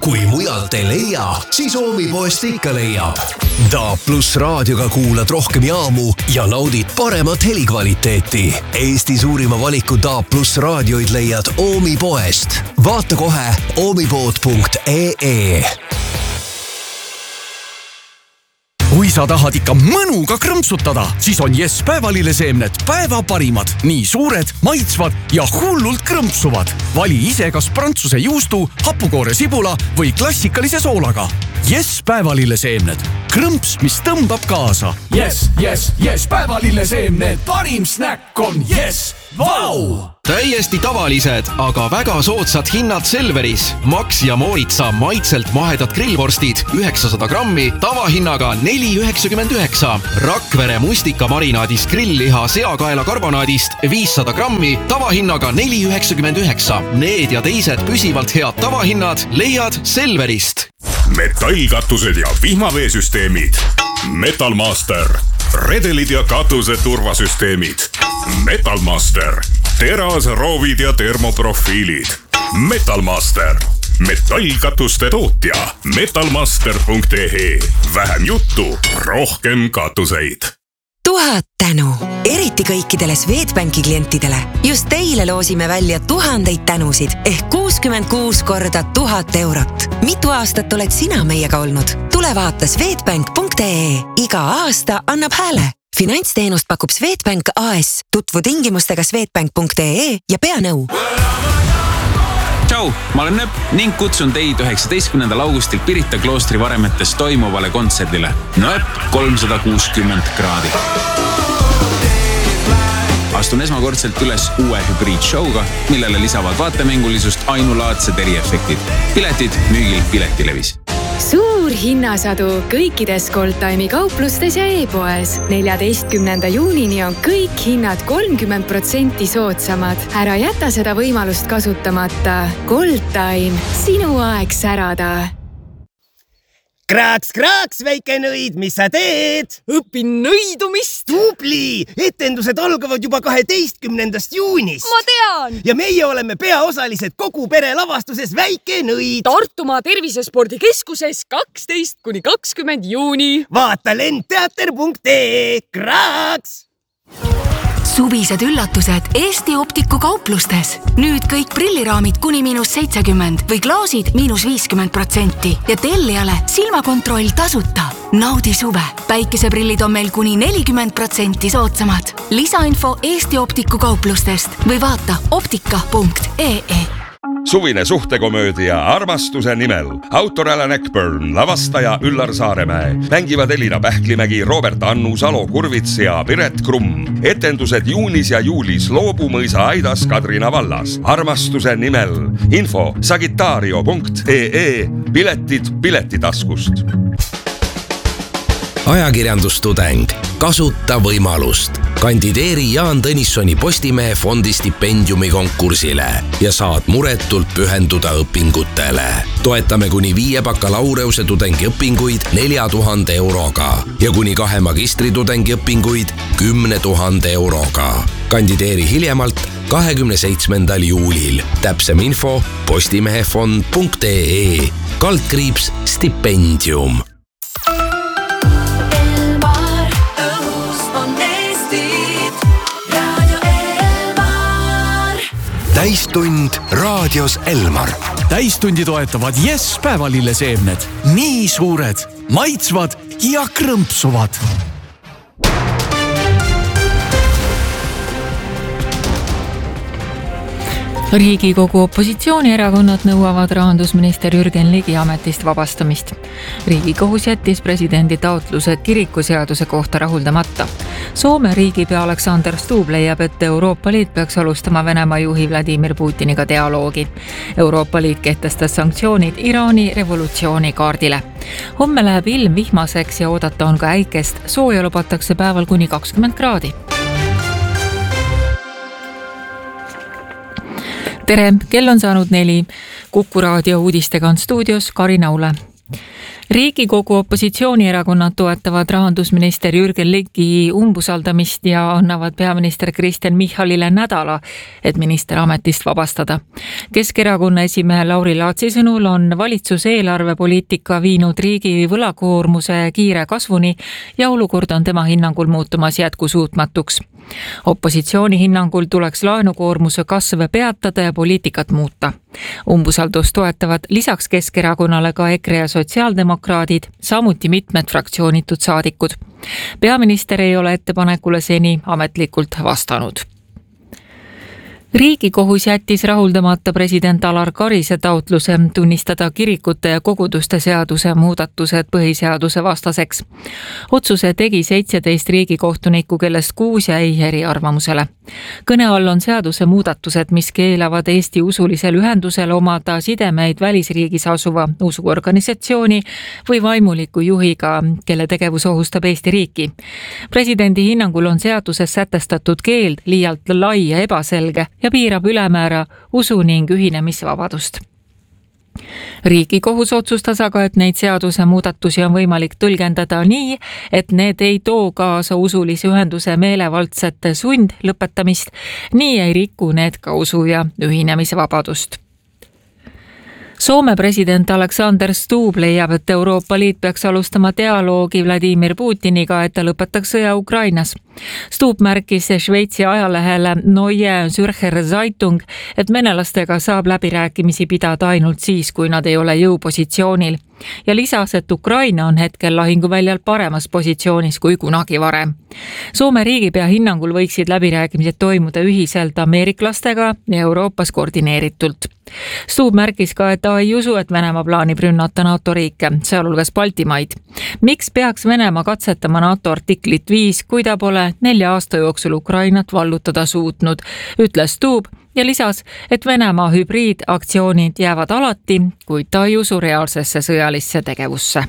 Kui mujalt ei leia, siis Oomi-poest ikka leiab. DAB+ raadioga kuulad rohkem jaamu ja naudid paremat helikvaliteeti. Eesti suurima valiku DAB+ raadioid leiad Oomi-poest. Vaata kohe oomipood.ee. Kui sa tahad ikka mõnuga krõmpsutada, siis on Yes päevalilleseemned päeva parimad. Nii suured, maitsvad ja hullult krõmpsuvad. Vali ise kas prantsuse juustu, hapukoore sibula või klassikalise soolaga. Yes päevalilleseemned. Krõmps, mis tõmbab kaasa. Yes, päevalilleseemned. Parim snäkk on Yes. Vau! Täiesti tavalised, aga väga soodsad hinnad Selveris. Max ja Mooritsa maitselt mahedad grillvorstid 900 grammi tavahinnaga 4,99. Rakvere mustika marinaadist grillliha seakaela karbonaadist 500 grammi tavahinnaga 4,99. Need ja teised püsivalt head tavahinnad leiad Selverist. Metallkatused ja vihmaveesüsteemid. Metalmaster. Redelid ja katuse turvasüsteemid. Metalmaster. Terasroovid ja termoprofiilid. Metalmaster. Metallkatuste tootja. Metalmaster.ee. Vähem juttu, rohkem katuseid. 1000 tänu, eriti kõikidele Swedbanki klientidele. Just teile loosime välja 1000 tänusid ehk 66 korda 1000 eurot. Mitu aastat oled sina meiega olnud? Tule vaata swedbank.ee. Iga aasta annab hääle. Finantsteenust pakub Swedbank AS. Tutvu tingimustega swedbank.ee ja pea nõu. Tšau, ma olen Nööp ning kutsun teid 19. augustil Pirita kloostri varemetes toimuvale kontserdile. Nööp 360 kraadi. Astun esmakordselt üles uue hübriidshowga, millele lisavad vaatemängulisust ainulaadsed eriefektid. Piletid müügil Piletilevis. Suur hinnasadu kõikides Goldtime'i kauplustes ja e-poes. 14. juunini on kõik hinnad 30% soodsamad. Ära jäta seda võimalust kasutamata. Goldtime, sinu aeg särada. Kraaks, väike nõid, mis sa teed? Õpin nõidumist. Tubli! Etendused algavad juba 12. juunist. Ma tean! Ja meie oleme peaosalised kogu pere lavastuses Väike nõid. Tartumaa tervisespordikeskuses 12–20 juuni. Vaata lendteater.ee. Kraaks! Suvised üllatused Eesti Optiku kauplustes. Nüüd kõik prilliraamid kuni -70 või klaasid -50% ja tellijale silmakontroll tasuta. Naudi suve. Päikeseprillid on meil kuni 40% soodsamad. Lisainfo Eesti Optiku kauplustest või vaata optika.ee. Suvine suhtekomöödia Armastuse nimel. Autor Alan Eckburn, lavastaja Üllar Saaremäe. Mängivad Elina Pähklimägi, Robert Annu, Salo Kurvits ja Piret Krumm. Etendused juunis ja juulis Loobumõisa Aidas Kadrina vallas. Armastuse nimel. Info sagitario.ee. Piletid Piletitaskust. Ajakirjandustudeng. Kasuta võimalust. Kandideeri Jaan Tõnissoni Postimehe fondi stipendiumi konkursile ja saad muretult pühenduda õpingutele. Toetame kuni 5 bakalaureuse tudengi õpinguid 4000 euroga ja kuni 2 magistritudengi õpinguid 10 000 euroga. Kandideeri hiljemalt 27. juulil. Täpsem info postimehefond.ee. /stipendium. Täistund raadios Elmar. Täistundi toetavad Yes päevalilleseemned. Nii suured, maitsvad ja krõmpsuvad. Riigikogu opositsioonierakonnad nõuavad rahandusminister Jürgen Ligi ametist vabastamist. Riigikohus jättis presidendi taotluse kirikuseaduse kohta rahuldamata. Soome riigipea Alexander Stubb leiab, et Euroopa Liit peaks alustama Venemaa juhi Vladimir Putiniga dialoogi. Euroopa Liit kehtestas sanktsioonid Iraani revolutsiooni kaardile. Homme läheb ilm vihmaseks ja oodata on ka äikest. Sooja lubatakse päeval kuni 20 kraadi. Tere, kell on saanud 4. Kuku raadio uudistega on stuudios Karin Aule. Riigikogu opositsioonierakonnad toetavad rahandusminister Jürgen Ligi umbusaldamist ja annavad peaminister Kristen Michalile nädala, et minister ametist vabastada. Keskerakonna esimehe Lauri Laatsi sõnul on valitsuse eelarvepoliitika viinud riigi võlakoormuse kiire kasvuni ja olukord on tema hinnangul muutumas jätkusuutmatuks. Opositsiooni hinnangul tuleks laenukoormuse kasv peatada ja poliitikat muuta. Umbusaldust toetavad lisaks Keskerakonnale ka EKRE ja sotsiaaldemokraadid, samuti mitmed fraktsioonitud saadikud. Peaminister ei ole ettepanekule seni ametlikult vastanud. Riigikohus jättis rahuldamata president Alar Karise taotluse tunnistada kirikute ja koguduste seaduse muudatused põhiseaduse vastaseks. Otsuse tegi 17 riigikohtunikku, kellest 6 jäi eriarvamusele. Kõne all on seaduse muudatused, mis keelavad Eesti usulisel ühendusel omada sidemeid välisriigis asuva usuorganisatsiooni või vaimuliku juhiga, kelle tegevus ohustab Eesti riiki. Presidendi hinnangul on seaduses sätestatud keeld liialt lai ja ebaselge ja piirab ülemäära usu ning ühinemisvabadust. Riigikohus otsustas aga, et neid seaduse muudatusi on võimalik tõlgendada nii, et need ei too kaasa usulise ühenduse meelevaldset sund lõpetamist, nii ei riku need ka usu ja ühinemisvabadust. Soome president Alexander Stubb leiab, et Euroopa Liit peaks alustama dialoogi Vladimir Putiniga, et ta lõpetaks sõja Ukrainas. Stubb märkis Šveitsi ajalehele Neue Zürcher Zeitung, et venelastega saab läbirääkimisi pidada ainult siis, kui nad ei ole jõupositsioonil. Ja lisas, et Ukraina on hetkel lahinguväljal paremas positsioonis kui kunagi varem. Soome riigipea hinnangul võiksid läbirääkimised toimuda ühiselt ameeriklastega ja Euroopas koordineeritult. Stubb märkis ka, et ta ei usu, et Venemaa plaanib rünnata NATO riike, sealhulgas Baltimaid. Miks peaks Venemaa katsetama NATO artiklit 5, kui ta pole 4 aasta jooksul Ukrainat vallutada suutnud, ütles Stubb ja lisas, et Venemaa hübriidaktsioonid jäävad alati, kuid ta ei usu reaalsesse sõjalisse tegevusse.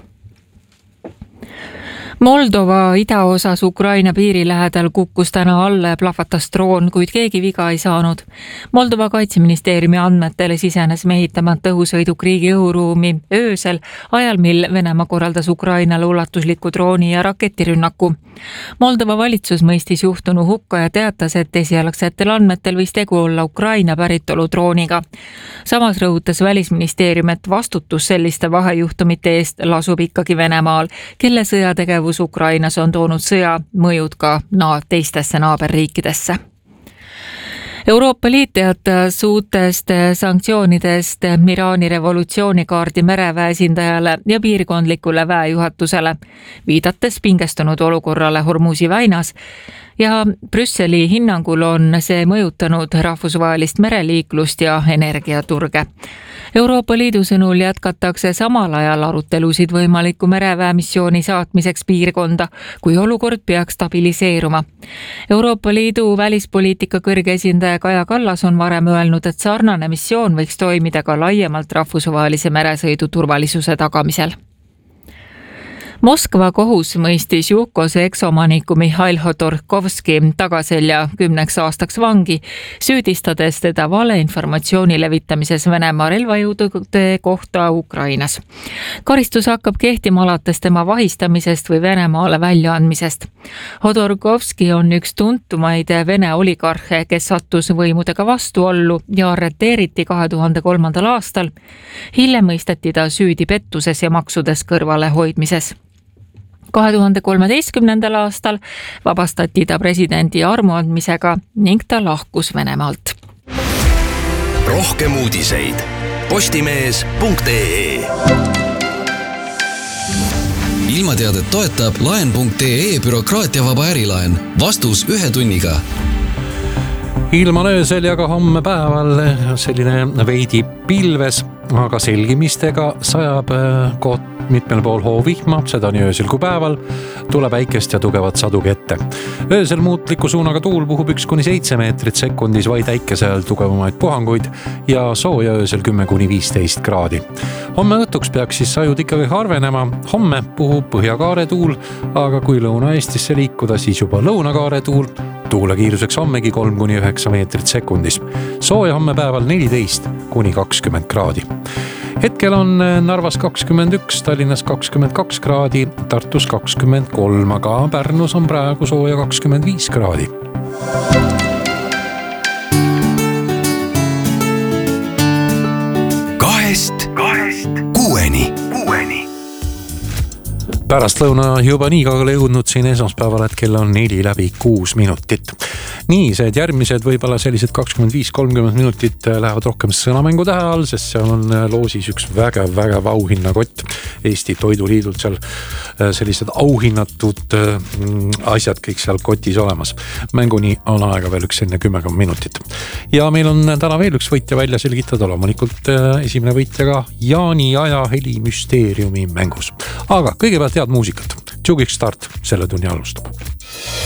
Moldova idaosas Ukraina piiri lähedal kukkus täna alla ja plahvatas droon, kuid keegi viga ei saanud. Moldova kaitseministeeriumi andmetele sisenes mehitamata õhusõiduk riigi õhuruumi öösel, ajal mil Venemaa korraldas Ukrainale ulatusliku drooni ja raketirünnaku. Moldova valitsus mõistis juhtunu hukka ja teatas, et esialgsetel andmetel võis tegu olla Ukraina päritolu drooniga. Samas rõhutas välisministeerium, et vastutus selliste vahejuhtumite eest lasub ikkagi Venemaal, kelle sõjategevus Ukrainas on toonud sõja mõjud ka teistesse naaberriikidesse. Euroopa Liit teatas uutest sanktsioonidest Iraani revolutsioonikaardi mereväe esindajale ja piirkondlikule väejuhatusele, viidates pingestunud olukorrale Hormuzi väinas ja Brüsseli hinnangul on see mõjutanud rahvusvahelist mereliiklust ja energiaturge. Euroopa Liidu sõnul jätkatakse samal ajal arutelusid võimaliku mereväemissiooni saatmiseks piirkonda, kui olukord peaks stabiliseeruma. Euroopa Liidu välispoliitika kõrge esindaja Kaja Kallas on varem öelnud, et sarnane missioon võiks toimida ka laiemalt rahvusvahelise meresõidu turvalisuse tagamisel. Moskva kohus mõistis Juhkose eksomaniku Mihhail Hodorkovski tagaselja 10 aastaks vangi, süüdistades teda valeinformatsiooni levitamises Venemaa relvajõudude kohta Ukrainas. Karistus hakkab kehtima alates tema vahistamisest või Venemaale väljaandmisest. Hodorkovski on üks tuntumaid Vene oligarhe, kes sattus võimudega vastuollu ja arreteeriti 2003. aastal. Hiljem mõisteti ta süüdi pettuses ja maksudes kõrvalehoidmises. 2013. aastal vabastati ta presidendi armuandmisega ning ta lahkus Venemaalt. Rohkem uudiseid postimees.ee. Ilmateadet toetab laen.ee bürokraatiavaba ärilaen. Vastus 1 tunniga. Ilm on öösel ja ka homme päeval selline veidi pilves, aga selgimistega sajab mitmel pool hoovihma, seda nii öösel kui päeval, tuleb väikest ja tugevat sadugi ette. Öösel muutliku suunaga tuul puhub 1-7 meetrit sekundis, vaid äikese ajal tugevamaid puhanguid ja sooja öösel 10-15 kraadi. Homme õhtuks peaks siis sajud ikkagi harvenema. Homme puhub põhjakaare tuul, aga kui Lõuna-Eestisse liikuda, siis juba lõunakaare tuul. Tuule kiiruseks hommegi 3-9 meetrit sekundis. Sooja homme päeval 14-20 kraadi. hetkel on Narvas 21, Tallinnas 22 kraadi, Tartus 23, aga Pärnus on praegu sooja 25 kraadi. Kahest kuueni. Pärastlõuna juba nii kaugele jõudnud siin esmaspäeval, et kell on 4:06. Nii, see järgmised võib-olla sellised 25-30 minutit lähevad rohkem sõnamängu tähe all, sest seal on loosis üks väga auhinnakott Eesti Toiduliidult, seal sellised auhinnatud asjad kõik seal kotis olemas. Mänguni on aega veel üks enne 10 minutit. Ja meil on täna veel üks võitja välja selgitada, loomulikult esimene võitjaga Jaani Aja heli müsteeriumi mängus. Aga kõigepealt head muusikat. Jugic Start selle tunni alustab.